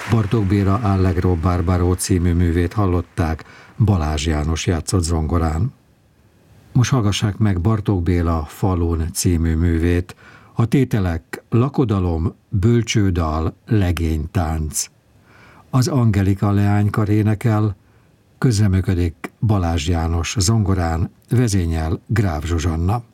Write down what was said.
Bartók Béla Allegro Barbaro című művét hallották, Balázs János játszott zongorán. Most hallgassák meg Bartók Béla Falun című művét. A tételek: lakodalom, bölcsődal, legénytánc. Az Angelika leánykar énekel, közreműködik Balázs János zongorán, vezényel Gráf Zsuzsanna.